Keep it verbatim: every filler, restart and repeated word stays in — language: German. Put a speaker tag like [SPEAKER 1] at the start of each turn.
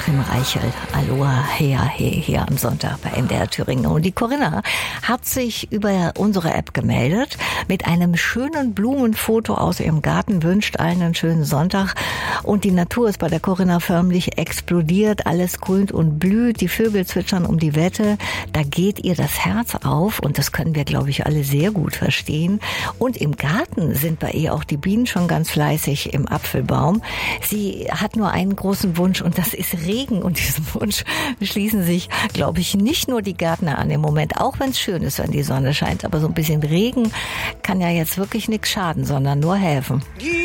[SPEAKER 1] Joachim Reichel. Aloha, hea, he, hier am Sonntag bei M D R Thüringen. Und die Corinna hat sich über unsere App gemeldet mit einem schönen Blumenfoto aus ihrem Garten, wünscht allen einen schönen Sonntag. Und die Natur ist bei der Corinna förmlich explodiert. Alles grünt und blüht. Die Vögel zwitschern um die Wette. Da geht ihr das Herz auf. Und das können wir, glaube ich, alle sehr gut verstehen. Und im Garten sind bei ihr auch die Bienen schon ganz fleißig im Apfelbaum. Sie hat nur einen großen Wunsch und das ist Regen. Und diesem Wunsch schließen sich, glaube ich, nicht nur die Gärtner an im Moment, auch wenn es schön ist, wenn die Sonne scheint. Aber so ein bisschen Regen kann ja jetzt wirklich nichts schaden, sondern nur helfen.